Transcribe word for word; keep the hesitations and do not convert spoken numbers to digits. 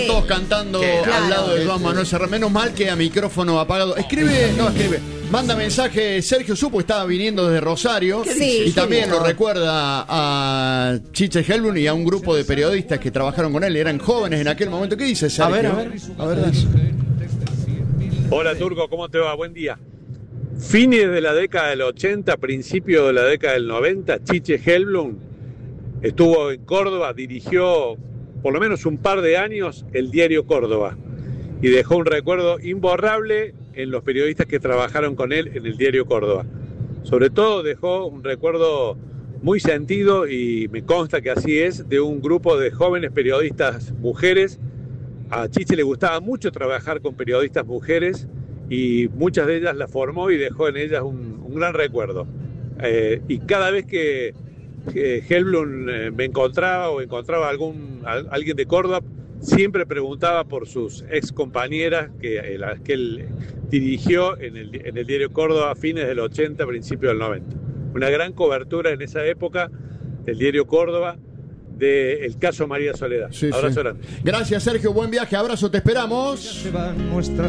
Todos cantando al lado de Juan Manuel Serrat. Menos mal que a micrófono apagado. Escribe, no escribe. Manda mensaje Sergio Supo, estaba viniendo desde Rosario. Sí, y también lindo. lo recuerda a Chiche Helblum y a un grupo de periodistas que trabajaron con él. Eran jóvenes en aquel momento. ¿Qué dice Sergio? A ver, a ver. A ver, Hola Turco, ¿cómo te va? Buen día. Fines de la década del ochenta, principio de la década del noventa, Chiche Helblum estuvo en Córdoba, dirigió por lo menos un par de años el diario Córdoba y dejó un recuerdo imborrable en los periodistas que trabajaron con él en el diario Córdoba. Sobre todo dejó un recuerdo muy sentido, y me consta que así es, de un grupo de jóvenes periodistas mujeres. A Chiche le gustaba mucho trabajar con periodistas mujeres y muchas de ellas la formó y dejó en ellas un, un gran recuerdo. Eh, y cada vez que, que Helblum eh, me encontraba o encontraba algún, a, alguien de Córdoba, siempre preguntaba por sus ex compañeras que, eh, las que él dirigió en el, en el diario Córdoba a fines del ochenta, principios del noventa. Una gran cobertura en esa época del diario Córdoba del caso María Soledad. Sí, Abrazo sí. grande. Gracias, Sergio. Buen viaje. Abrazo. Te esperamos.